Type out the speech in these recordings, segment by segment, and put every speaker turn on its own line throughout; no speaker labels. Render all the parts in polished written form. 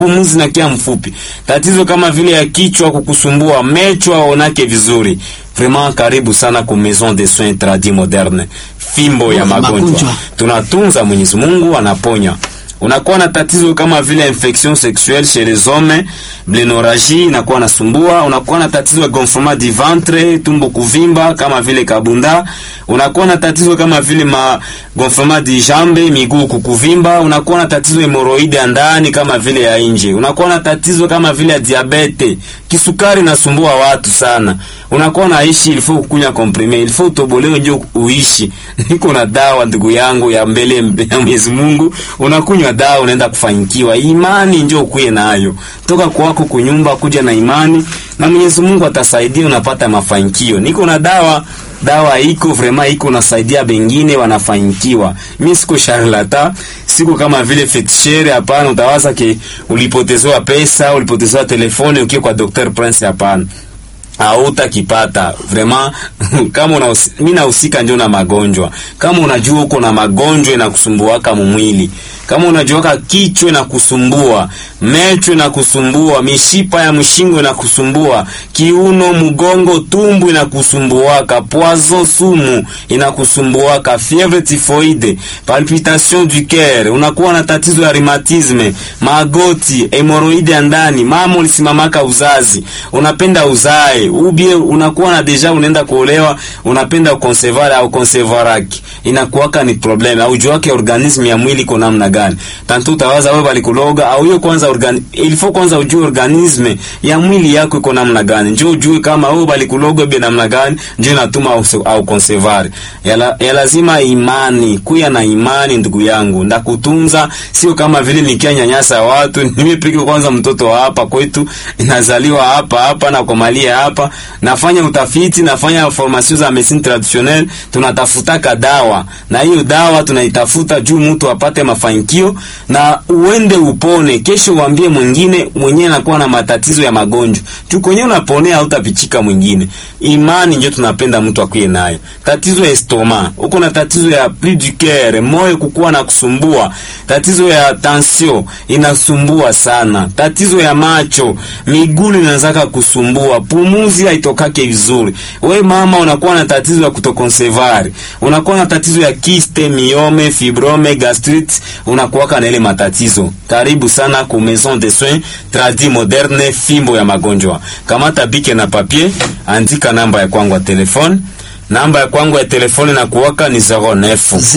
pumuzi na kia mfupi, tatizo kama vile ya kichwa kukusumbua, macho aonake vizuri, vraiment karibu sana ku Maison de Soins Tradis Moderne, fimbo ya magonjwa. Tunatunza, Mwenyezi Mungu anaponya. Unakuwa na tatizo kama vile infection sexuelle chez les hommes, blénorragie inakuwa nasumbua, unakuwa na tatizo ya gonflement du ventre, tumbo kuvimba kama vile kabunda, unakuwa na tatizo kama vile gonflement du jambe, miguu kukuvimba, unakuwa na tatizo ya hemorrhoide ya ndani kama vile ya nje, unakuwa na tatizo kama vile ya diabete, kisukari nasumbua watu sana. Unakuwa naishi ilifo kukunya komprime, ilifo utobolewe ndio uishi. Niko na dawa ndugu yangu ya mbele ya Mwenyezi Mungu, unakunywa dawa unaenda kufanyikiwa. Imani ndio ukuye nayo. Toka kwako kunyumba kuja na imani na Mwenyezi Mungu atasaidia, unapata mafanikio. Niko na dawa iko vraiment iko nasaidia bengine wanafanyikiwa. Mimi siko charlatan, siko kama vile fetishere, hapana. Utawaza ke ulipotezewa pesa, ulipotezewa telefone ukiwa kwa Dr. Prince, hapana. Hauta kipata vraiment. Kama mimi nahusika ndio na magonjwa. Kama unajua uko na magonjwa na kusumbuaka mwili, kama unajua kichwa na kusumbua, macho na kusumbua, mishipa ya mshingo na kusumbua, kiuno, mgongo, tumbo na kusumbuaka, poison sumu inakusumbuaka, fièvre typhoïde, palpitation du cœur, unakuwa na tatizo ya rheumatisme, magoti, hemorrhoide ya ndani, mama ulisimamaka uzazi, unapenda uzae, ubie unakuwa na deja unaenda kuolewa, unapenda ukonservar au konservaraki, inakuwaka ni problem. Au jua yake organisme ya mwili iko namna gani? Tanto utawaza wewe balikuloga au hiyo kwanza ilifo kwanza ujue organisme ya mwili yako iko namna gani. Njoo ujue kama wewe balikuloga be namna gani, njoo natuma au konservar. Ya lazima imani, kuya na imani ndugu yangu. Ndakutunza sio kama vile nikia nyanyasa watu. Nimepika kwanza mtoto hapa kwetu, inazaliwa hapa na komalia hapa. Nafanya utafiti, nafanya formation za medicine traditionnelle, tunatafutaka dawa. Na hiyo dawa tunaitafuta juu mtu apate mafanikio na uende upone. Kesho uambie mwingine mwenyewe anakuwa na matatizo ya magonjwa. Tuko wenyewe unaponea hautapichika mwingine. Imani ndio tunapenda mtu akuye nayo. Tatizo ya estoma, uko na tatizo ya pli du cœur, moyo kukua na kusumbua, tatizo ya tension inasumbua sana, tatizo ya macho, miguu inaanza kusumbua, pumuzi haitokake vizuri. Wewe mama unakuwa na tatizo ya kutokonservari, unakuwa na tatizo ya kiste, myome, fibrome, gastrite, unakuwa na ile matatizo. Karibu sana ku Maison de Soins Tradis Moderne, fimbo ya magonjwa. Kamata bike na papier, andika namba ya kwangu ya telefone. Namba ya kwangu ya telefone na kuwaka ni 09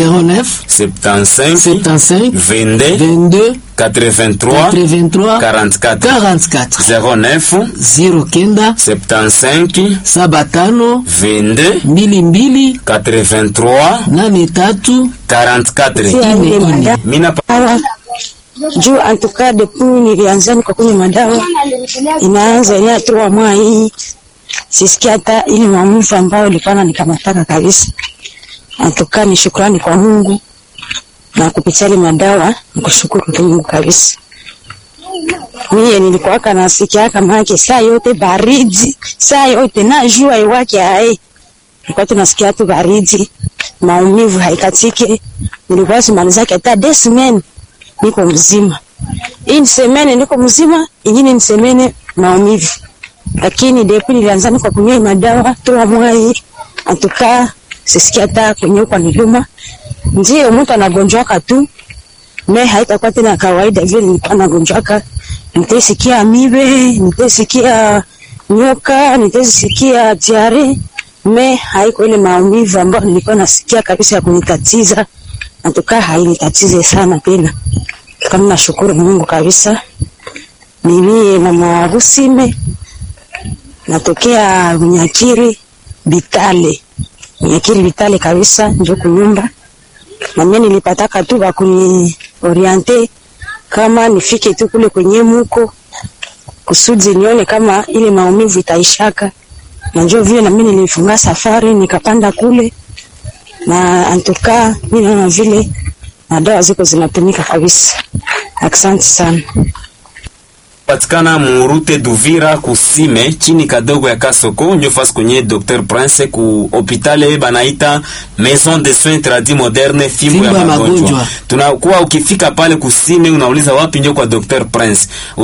75 22 83 44 09 75 22 83 44. Mina
juu antuka depuis nilianza kwa kunywa madawa, inaanza ya 3 mois hii, sisikia hata ile maumivu ambayo ilikuwa nikamataka kabisa. Antuka ni shukrani kwa Mungu na kupitia ile madawa, nikushukuru Mungu kabisa. Mimi nilikuwa kana sikia kama yake saa yote baridi, saa yote na jua iwake hai. Nilikuwa tunasikia tu baridi, maumivu haikatiki. Nilikuwa simaliza hata 2 semaines niko mzima. Hii semene niko mzima, ingine ni semene maumivu. Lakini depuis nilianza kwa kunywa madawa 3 mois, atuka sisikia hata kunywa kwa niluma. Ndio mtu anagonjwaka tu, me haitakuwa tena kawaida vile nilikuwa nagonjwaka. Nitasikia amibe, nitasikia nyoka, nitasikia diare, me haiko ile maumivu ambayo nilikuwa nasikia kabisa ya kunitatiza. Atuka hainitatize sana tena. Kama nashukuru Mungu kabisa. Mimi mama Rusime natokea Nyakiri Bitale. Nyakiri Bitale kabisa ndio kunyumba. Na mimi nilipataka tu ba kuni oriente kama nifike tu kule kwenye muko kusudi nione kama ile maumivu itaishaka. Na njoo vile na mimi nilifunga safari nikapanda kule. Na antuka mimi naona vile na dawa ziko zinatumika kabisa. Asante sana.
patikana murute Duvira kusime chini kadogo ya Kasoko, ndio fasi kwenye Dr Prince ku hopitale banaita Maison de Soins Tradis Moderne fimbo ya magonjwa. Tunakuwa ukifika pale kusime unauliza wapi ndio kwa Dr Prince.